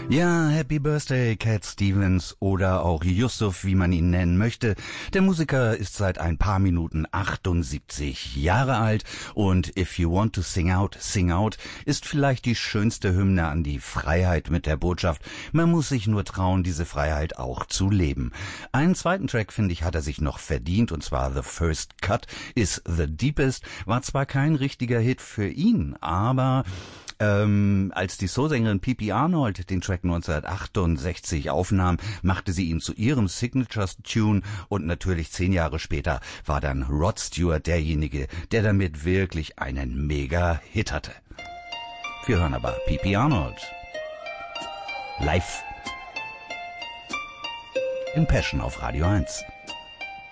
Ja, Happy Birthday, Cat Stevens oder auch Yusuf, wie man ihn nennen möchte. Der Musiker ist seit ein paar Minuten 78 Jahre alt und If You Want to Sing Out, Sing Out ist vielleicht die schönste Hymne an die Freiheit mit der Botschaft, man muss sich nur trauen, diese Freiheit auch zu leben. Einen zweiten Track, finde ich, hat er sich noch verdient, und zwar The First Cut is The Deepest, war zwar kein richtiger Hit für ihn, aber als die Soulsängerin Pippi Arnold den Track 1968 aufnahm, machte sie ihn zu ihrem Signature-Tune und natürlich 10 Jahre später war dann Rod Stewart derjenige, der damit wirklich einen Mega-Hit hatte. Wir hören aber Pippi Arnold live in Passion auf Radio 1.